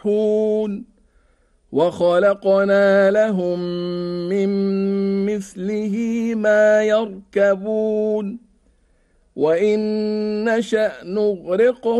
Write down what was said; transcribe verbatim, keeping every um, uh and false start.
وخلقنا لهم من مثله ما يركبون وإن نشأ نغرقهم